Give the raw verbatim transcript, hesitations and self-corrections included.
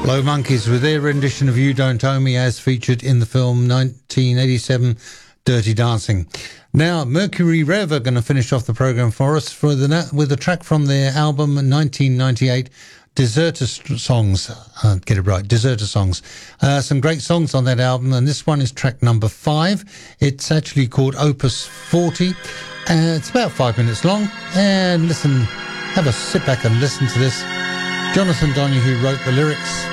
Blow Monkeys with their rendition of You Don't Owe Me, as featured in the film nineteen eighty-seven Dirty Dancing. Now, Mercury Rev are going to finish off the programme for us for the, with a track from their album nineteen ninety-eight, Deserter Songs. Uh, get it right, Deserter Songs. Uh, some great songs on that album, and this one is track number five. It's actually called Opus forty. Uh, it's about five minutes long, and listen, have a sit back and listen to this. Jonathan Donahue wrote the lyrics.